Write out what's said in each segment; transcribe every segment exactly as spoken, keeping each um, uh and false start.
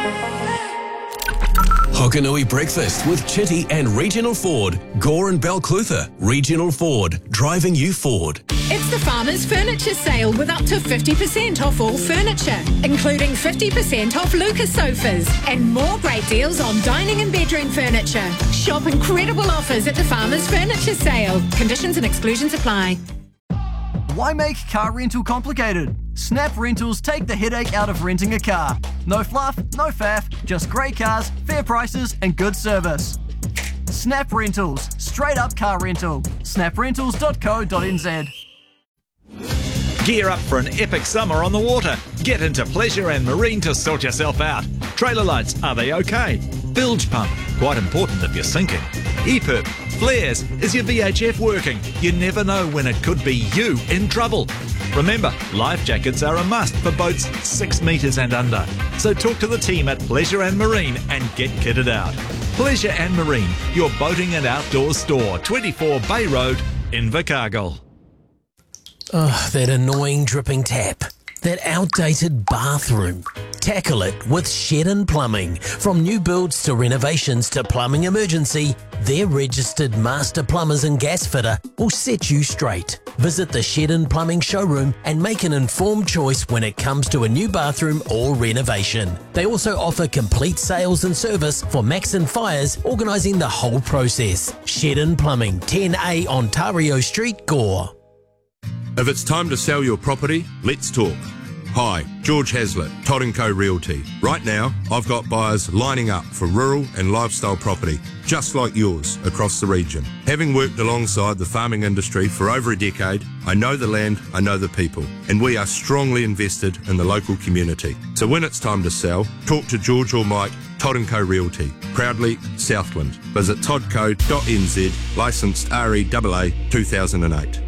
Hokanui Breakfast with Chitty and Regional Ford. Gore and Balclutha. Regional Ford. Driving you forward. It's the Farmers Furniture Sale with up to fifty percent off all furniture, including fifty percent off Lucas sofas and more great deals on dining and bedroom furniture. Shop incredible offers at the Farmers Furniture Sale. Conditions and exclusions apply. Why make car rental complicated? Snap Rentals take the headache out of renting a car. No fluff, no faff, just great cars, fair prices and good service. Snap Rentals, straight up car rental. snap rentals dot co dot n z. Gear up for an epic summer on the water. Get into Pleasure and Marine to sort yourself out. Trailer lights, are they okay? Bilge pump, quite important if you're sinking. E P I P, flares, is your V H F working? You never know when it could be you in trouble. Remember, life jackets are a must for boats six metres and under. So talk to the team at Pleasure and Marine and get kitted out. Pleasure and Marine, your boating and outdoor store, twenty-four Bay Road, Invercargill. Oh, that annoying dripping tap. That outdated bathroom. Tackle it with Shedden Plumbing. From new builds to renovations to plumbing emergency, their registered master plumbers and gas fitter will set you straight. Visit the Shedden Plumbing showroom and make an informed choice when it comes to a new bathroom or renovation. They also offer complete sales and service for Maxon Fires, organising the whole process. Shedden Plumbing, ten A Ontario Street, Gore. If it's time to sell your property, let's talk. Hi, George Hazlitt, Todd and Co Realty. Right now, I've got buyers lining up for rural and lifestyle property, just like yours, across the region. Having worked alongside the farming industry for over a decade, I know the land, I know the people, and we are strongly invested in the local community. So when it's time to sell, talk to George or Mike, Todd and Co Realty. Proudly Southland. Visit todd co dot n z, licensed R E A A two thousand eight.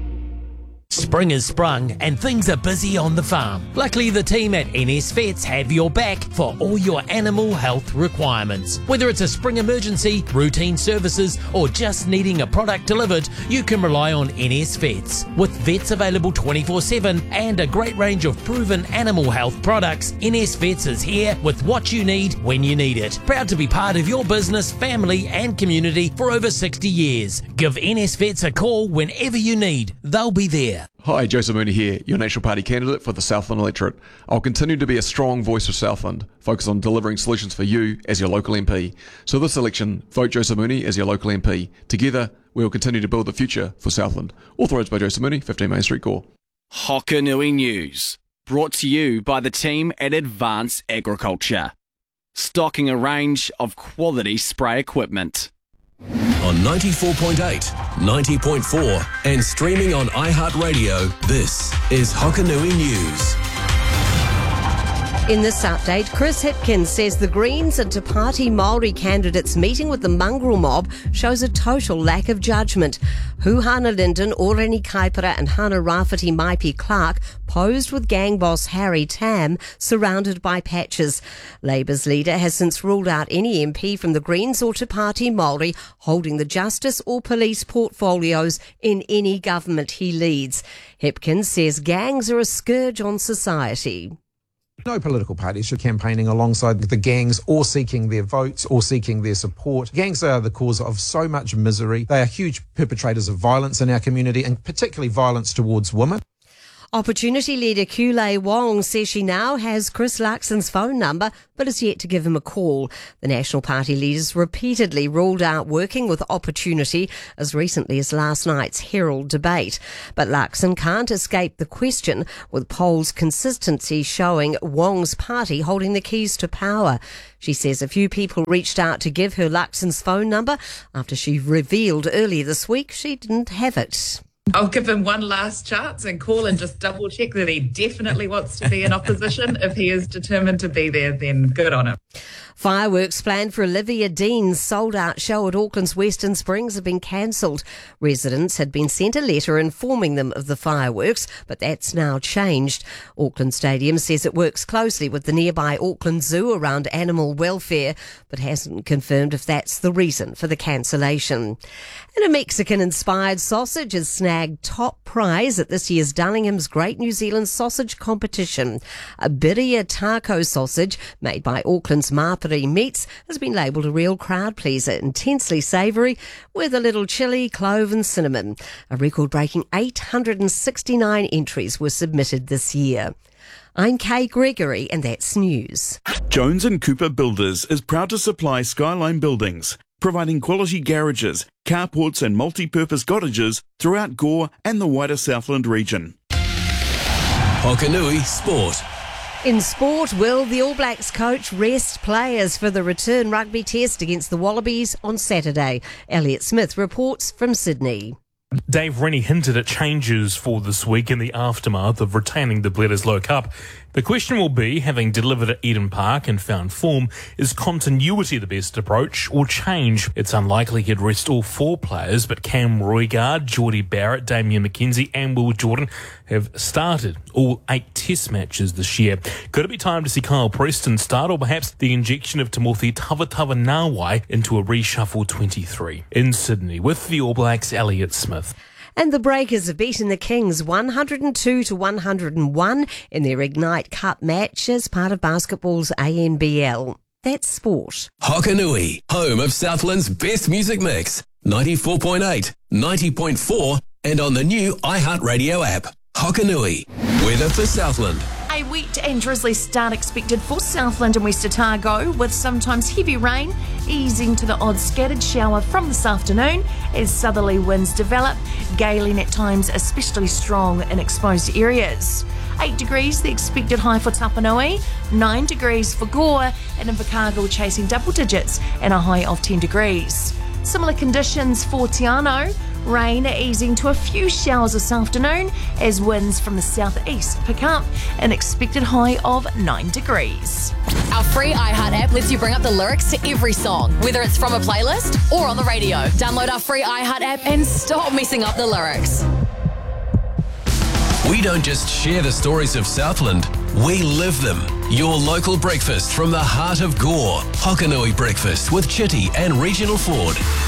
Spring has sprung and things are busy on the farm. Luckily, the team at N S Vets have your back for all your animal health requirements. Whether it's a spring emergency, routine services, or just needing a product delivered, you can rely on N S Vets. With vets available twenty-four seven and a great range of proven animal health products, N S Vets is here with what you need when you need it. Proud to be part of your business, family, and community for over sixty years. Give N S Vets a call whenever you need. They'll be there. Hi, Joseph Mooney here, your National Party candidate for the Southland electorate. I'll continue to be a strong voice for Southland, focused on delivering solutions for you as your local M P. So this election, vote Joseph Mooney as your local M P. Together, we will continue to build the future for Southland. Authorised by Joseph Mooney, fifteen Main Street, Gore. Hokanui News, brought to you by the team at Advanced Agriculture, stocking a range of quality spray equipment. On ninety-four point eight, ninety point four and streaming on iHeartRadio, this is Hokanui News. In this update, Chris Hipkins says the Greens and Te Pāti Māori candidates meeting with the mongrel mob shows a total lack of judgment. Huhana Linden, Oreni Kaipara and Hana Rafiti Maipi Clark posed with gang boss Harry Tam, surrounded by patches. Labour's leader has since ruled out any M P from the Greens or Te Pāti Māori holding the justice or police portfolios in any government he leads. Hipkins says gangs are a scourge on society. No political parties are campaigning alongside the gangs or seeking their votes or seeking their support. Gangs are the cause of so much misery. They are huge perpetrators of violence in our community, and particularly violence towards women. Opportunity leader Kulei Wong says she now has Chris Luxon's phone number but has yet to give him a call. The National Party leaders repeatedly ruled out working with Opportunity as recently as last night's Herald debate. But Luxon can't escape the question, with polls consistency showing Wong's party holding the keys to power. She says a few people reached out to give her Luxon's phone number after she revealed earlier this week she didn't have it. I'll give him one last chance and call and just double check that he definitely wants to be in opposition. If he is determined to be there, then good on him. Fireworks planned for Olivia Dean's sold-out show at Auckland's Western Springs have been cancelled. Residents had been sent a letter informing them of the fireworks, but that's now changed. Auckland Stadium says it works closely with the nearby Auckland Zoo around animal welfare, but hasn't confirmed if that's the reason for the cancellation. And a Mexican-inspired sausage has snagged top prize at this year's Dullingham's Great New Zealand Sausage Competition. A birria taco sausage made by Auckland's Mapiri Meats has been labelled a real crowd pleaser, intensely savoury with a little chilli, clove and cinnamon. A record-breaking eight hundred sixty-nine entries were submitted this year. I'm Kay Gregory and that's news. Jones and Cooper Builders is proud to supply Skyline Buildings, providing quality garages, carports and multi-purpose cottages throughout Gore and the wider Southland region. Hokanui Sport. In sport, will the All Blacks coach rest players for the return rugby test against the Wallabies on Saturday? Elliot Smith reports from Sydney. Dave Rennie hinted at changes for this week in the aftermath of retaining the Bledisloe Cup. The question will be, having delivered at Eden Park and found form, is continuity the best approach or change? It's unlikely he'd rest all four players, but Cam Roigard, Geordie Barrett, Damian McKenzie and Will Jordan have started all eight test matches this year. Could it be time to see Kyle Preston start, or perhaps the injection of Timothy Tavatava-Nawai into a reshuffle twenty-three? In Sydney, with the All Blacks, Elliot Smith. And the Breakers have beaten the Kings one hundred two to one hundred one in their Ignite Cup match as part of basketball's A N B L. That's sport. Hokanui, home of Southland's best music mix. ninety-four point eight, ninety point four and on the new iHeartRadio app. Hokanui, weather for Southland. A wet and drizzly start expected for Southland and West Otago, with sometimes heavy rain easing to the odd scattered shower from this afternoon as southerly winds develop, galing at times especially strong in exposed areas. eight degrees the expected high for Tapanui, nine degrees for Gore, and Invercargill chasing double digits and a high of ten degrees. Similar conditions for Te Anau. Rain easing to a few showers this afternoon as winds from the southeast pick up, an expected high of nine degrees. Our free iHeart app lets you bring up the lyrics to every song, whether it's from a playlist or on the radio. Download our free iHeart app and stop messing up the lyrics. We don't just share the stories of Southland, we live them. Your local breakfast from the heart of Gore. Hokanui Breakfast with Chitty and Regional Ford.